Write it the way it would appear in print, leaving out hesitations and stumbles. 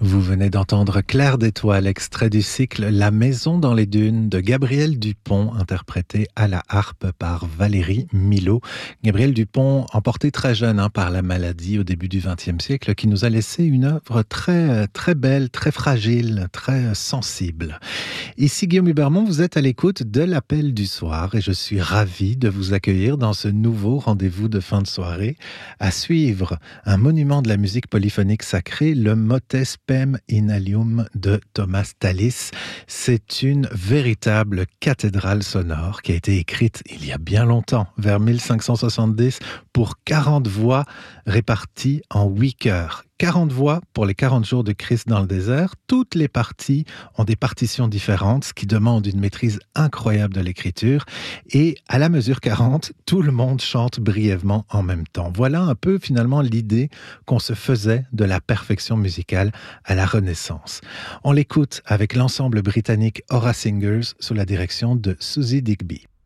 Vous venez d'entendre Clair d'étoile, extrait du cycle La maison dans les dunes de Gabriel Dupont, interprété à la harpe par Valérie Milhaud. Gabriel Dupont, emporté très jeune par la maladie au début du XXe siècle, qui nous a laissé une œuvre très belle, très fragile, très sensible. Ici Guillaume Hubermont, vous êtes à l'écoute de l'Appel du soir et je suis ravi de vous accueillir dans ce nouveau rendez-vous de fin de soirée. À suivre, un monument de la musique polyphonique sacrée, le Motes Spem in Alium de Thomas Tallis. C'est une véritable cathédrale sonore qui a été écrite il y a bien longtemps, vers 1570, pour 40 voix réparties en 8 chœurs. 40 voix pour les 40 jours de Christ dans le désert. Toutes les parties ont des partitions différentes, ce qui demande une maîtrise incroyable de l'écriture. Et à la mesure 40, tout le monde chante brièvement en même temps. Voilà un peu finalement l'idée qu'on se faisait de la perfection musicale à la Renaissance. On l'écoute avec l'ensemble britannique Aura Singers sous la direction de Susie Digby.